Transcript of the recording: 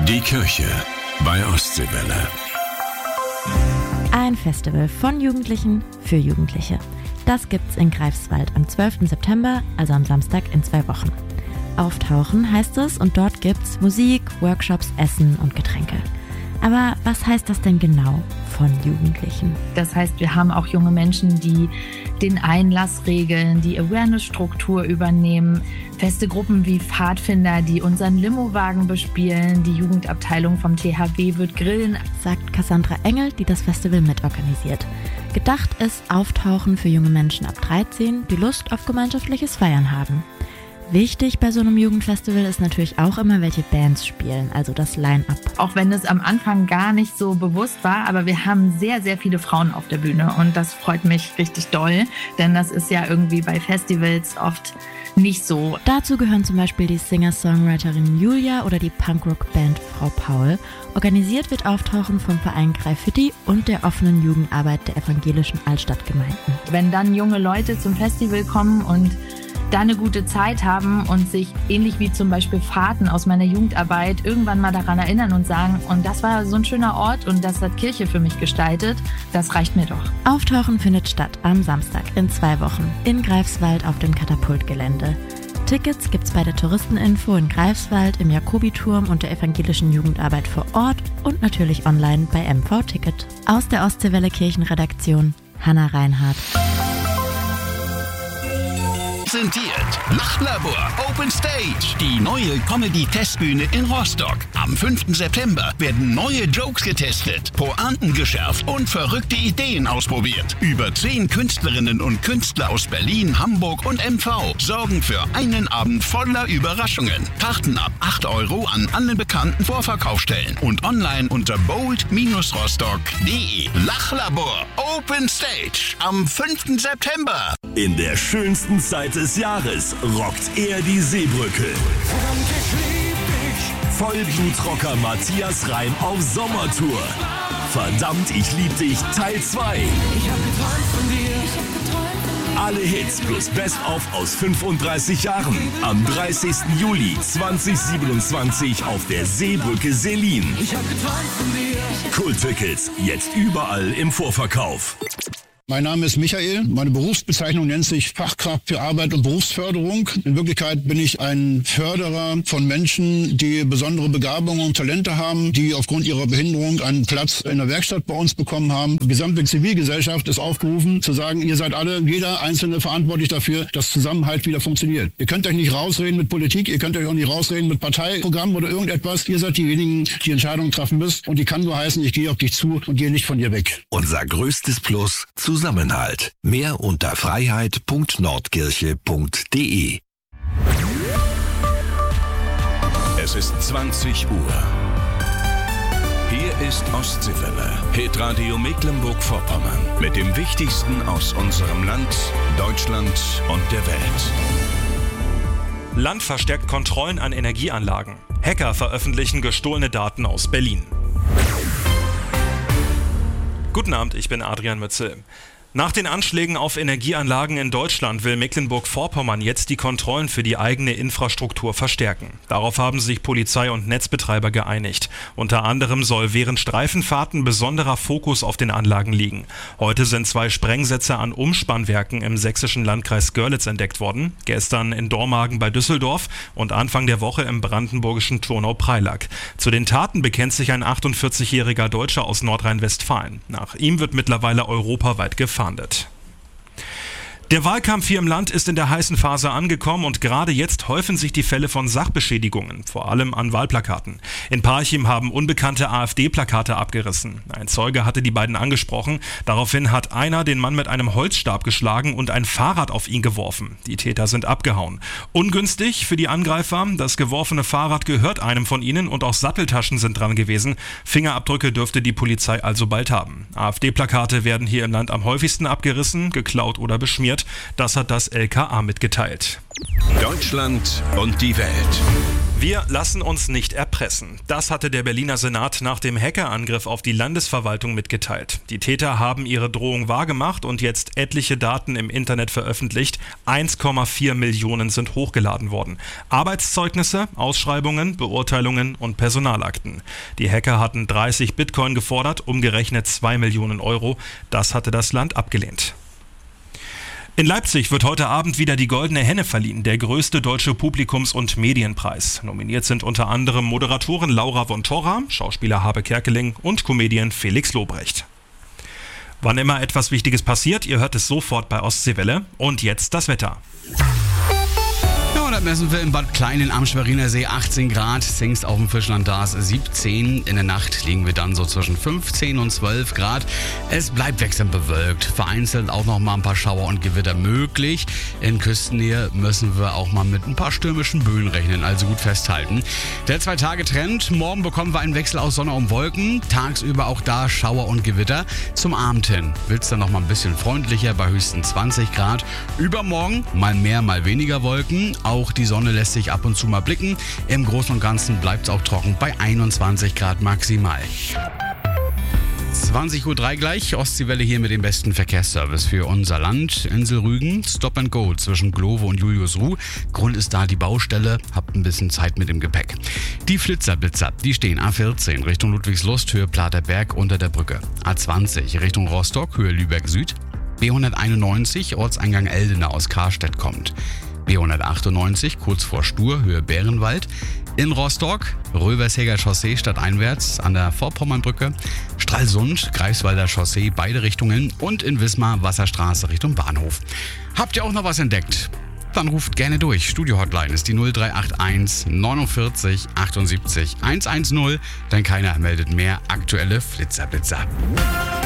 Die Kirche bei Ostseewelle. Ein Festival von Jugendlichen für Jugendliche. Das gibt's in Greifswald am 12. September, also am Samstag in 2 Wochen. Auftauchen heißt es und dort gibt's Musik, Workshops, Essen und Getränke. Aber was heißt das denn genau von Jugendlichen? Das heißt, wir haben auch junge Menschen, die den Einlass regeln, die Awareness-Struktur übernehmen, feste Gruppen wie Pfadfinder, die unseren Limowagen bespielen, die Jugendabteilung vom THW wird grillen, sagt Cassandra Engel, die das Festival mitorganisiert. Gedacht ist Auftauchen für junge Menschen ab 13, die Lust auf gemeinschaftliches Feiern haben. Wichtig bei so einem Jugendfestival ist natürlich auch immer, welche Bands spielen, also das Line-Up. Auch wenn es am Anfang gar nicht so bewusst war, aber wir haben sehr, sehr viele Frauen auf der Bühne und das freut mich richtig doll, denn das ist ja irgendwie bei Festivals oft nicht so. Dazu gehören zum Beispiel die Singer-Songwriterin Julia oder die Punkrock-Band Frau Paul. Organisiert wird Auftauchen vom Verein Graffiti und der offenen Jugendarbeit der evangelischen Altstadtgemeinden. Wenn dann junge Leute zum Festival kommen und da eine gute Zeit haben und sich ähnlich wie zum Beispiel Fahrten aus meiner Jugendarbeit irgendwann mal daran erinnern und sagen, und das war so ein schöner Ort und das hat Kirche für mich gestaltet, das reicht mir doch. Auftauchen findet statt am Samstag in 2 Wochen in Greifswald auf dem Katapultgelände. Tickets gibt's bei der Touristeninfo in Greifswald, im Jakobiturm und der evangelischen Jugendarbeit vor Ort und natürlich online bei MV Ticket. Aus der Ostseewelle Kirchenredaktion, Hanna Reinhardt. Präsentiert Lachlabor Open Stage, die neue Comedy-Testbühne in Rostock. Am 5. September werden neue Jokes getestet, Pointen geschärft und verrückte Ideen ausprobiert. Über 10 Künstlerinnen und Künstler aus Berlin, Hamburg und MV sorgen für einen Abend voller Überraschungen. Karten ab 8 € an allen bekannten Vorverkaufsstellen und online unter bold-rostock.de. Lachlabor Open Stage am 5. September. In der schönsten Zeit des Jahres rockt er die Seebrücke. Verdammt, ich lieb dich. Vollblutrocker Matthias Reim auf Sommertour. Verdammt, ich lieb dich Teil 2. Ich hab geträumt von dir. Alle Hits plus Best-of aus 35 Jahren. Am 30. Juli 2027 auf der Seebrücke Selin. Ich hab geträumt von dir. Kulttickets jetzt überall im Vorverkauf. Mein Name ist Michael. Meine Berufsbezeichnung nennt sich Fachkraft für Arbeit und Berufsförderung. In Wirklichkeit bin ich ein Förderer von Menschen, die besondere Begabungen und Talente haben, die aufgrund ihrer Behinderung einen Platz in der Werkstatt bei uns bekommen haben. Die gesamte Zivilgesellschaft ist aufgerufen zu sagen, ihr seid alle, jeder Einzelne verantwortlich dafür, dass Zusammenhalt wieder funktioniert. Ihr könnt euch nicht rausreden mit Politik, ihr könnt euch auch nicht rausreden mit Parteiprogrammen oder irgendetwas. Ihr seid diejenigen, die Entscheidungen treffen müsst. Und die kann nur heißen, ich gehe auf dich zu und gehe nicht von dir weg. Unser größtes Plus: Zusammenhalt. Mehr unter freiheit.nordkirche.de. Es ist 20 Uhr. Hier ist Ostseewelle, Hitradio Mecklenburg-Vorpommern. Mit dem Wichtigsten aus unserem Land, Deutschland und der Welt. Land verstärkt Kontrollen an Energieanlagen. Hacker veröffentlichen gestohlene Daten aus Berlin. Guten Abend, ich bin Adrian Mützel. Nach den Anschlägen auf Energieanlagen in Deutschland will Mecklenburg-Vorpommern jetzt die Kontrollen für die eigene Infrastruktur verstärken. Darauf haben sich Polizei und Netzbetreiber geeinigt. Unter anderem soll während Streifenfahrten besonderer Fokus auf den Anlagen liegen. Heute sind 2 Sprengsätze an Umspannwerken im sächsischen Landkreis Görlitz entdeckt worden. Gestern in Dormagen bei Düsseldorf und Anfang der Woche im brandenburgischen Turnau-Preilack. Zu den Taten bekennt sich ein 48-jähriger Deutscher aus Nordrhein-Westfalen. Nach ihm wird mittlerweile europaweit gefahndet. Der Wahlkampf hier im Land ist in der heißen Phase angekommen und gerade jetzt häufen sich die Fälle von Sachbeschädigungen, vor allem an Wahlplakaten. In Parchim haben unbekannte AfD-Plakate abgerissen. Ein Zeuge hatte die beiden angesprochen. Daraufhin hat einer den Mann mit einem Holzstab geschlagen und ein Fahrrad auf ihn geworfen. Die Täter sind abgehauen. Ungünstig für die Angreifer, das geworfene Fahrrad gehört einem von ihnen und auch Satteltaschen sind dran gewesen. Fingerabdrücke dürfte die Polizei also bald haben. AfD-Plakate werden hier im Land am häufigsten abgerissen, geklaut oder beschmiert. Das hat das LKA mitgeteilt. Deutschland und die Welt. Wir lassen uns nicht erpressen. Das hatte der Berliner Senat nach dem Hackerangriff auf die Landesverwaltung mitgeteilt. Die Täter haben ihre Drohung wahrgemacht und jetzt etliche Daten im Internet veröffentlicht. 1,4 Millionen sind hochgeladen worden. Arbeitszeugnisse, Ausschreibungen, Beurteilungen und Personalakten. Die Hacker hatten 30 Bitcoin gefordert, umgerechnet 2 Millionen Euro. Das hatte das Land abgelehnt. In Leipzig wird heute Abend wieder die Goldene Henne verliehen, der größte deutsche Publikums- und Medienpreis. Nominiert sind unter anderem Moderatorin Laura von Torra, Schauspieler Habe Kerkeling und Comedian Felix Lobrecht. Wann immer etwas Wichtiges passiert, ihr hört es sofort bei Ostseewelle. Und jetzt das Wetter. Das messen wir in Bad Kleinen am Schweriner See 18 Grad, Zingst auf dem Fischland Dars 17. In der Nacht liegen wir dann so zwischen 15 und 12 Grad. Es bleibt wechselnd bewölkt, vereinzelt auch noch mal ein paar Schauer und Gewitter möglich. In Küstennähe müssen wir auch mal mit ein paar stürmischen Böen rechnen, also gut festhalten. Der 2-Tage-Trend, morgen bekommen wir einen Wechsel aus Sonne und Wolken, tagsüber auch da Schauer und Gewitter. Zum Abend hin wird es dann noch mal ein bisschen freundlicher bei höchstens 20 Grad. Übermorgen mal mehr, mal weniger Wolken, auch die Sonne lässt sich ab und zu mal blicken. Im Großen und Ganzen bleibt es auch trocken bei 21 Grad maximal. 20.03 Uhr gleich, Ostseewelle hier mit dem besten Verkehrsservice für unser Land. Insel Rügen, Stop and Go zwischen Glowe und Juliusruh. Grund ist da die Baustelle, habt ein bisschen Zeit mit dem Gepäck. Die Flitzer, die stehen A14 Richtung Ludwigslust, Höhe Platerberg unter der Brücke. A20 Richtung Rostock, Höhe Lübeck Süd. B191 Ortseingang Eldena aus Karstedt kommt. B198 kurz vor Stur, Höhe Bärenwald. In Rostock, Rövershäger Chaussee stadteinwärts an der Vorpommernbrücke. Stralsund, Greifswalder Chaussee, beide Richtungen. Und in Wismar, Wasserstraße Richtung Bahnhof. Habt ihr auch noch was entdeckt? Dann ruft gerne durch. Studio-Hotline ist die 0381 49 78 110, denn keiner meldet mehr aktuelle Flitzer.